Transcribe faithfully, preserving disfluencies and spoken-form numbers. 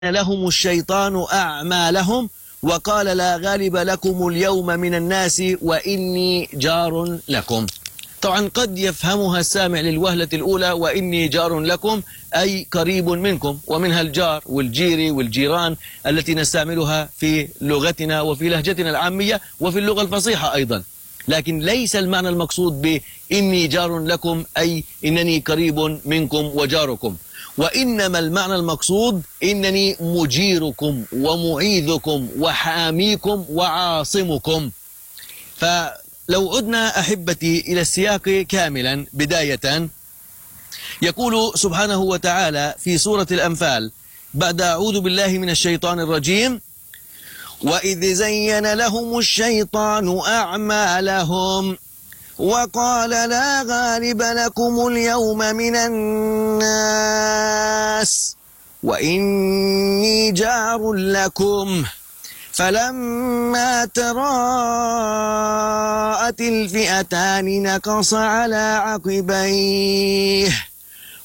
لهم الشيطان أعمالهم وقال لا غالب لكم اليوم من الناس وإني جار لكم. طبعا قد يفهمها السامع للوهلة الأولى وإني جار لكم أي قريب منكم، ومنها الجار والجيري والجيران التي نستعملها في لغتنا وفي لهجتنا العامية وفي اللغة الفصيحة أيضا، لكن ليس المعنى المقصود بإني جار لكم أي إنني قريب منكم وجاركم، وإنما المعنى المقصود إنني مجيركم ومعيذكم وحاميكم وعاصمكم. فلو عدنا أحبتي إلى السياق كاملا بداية، يقول سبحانه وتعالى في سورة الأنفال بعد أعوذ بالله من الشيطان الرجيم: وإذ زين لهم الشيطان أعمالهم وقال لا غالب لكم اليوم من الناس وإني جار لكم فلما تراءت الفئتان نكص على عقبيه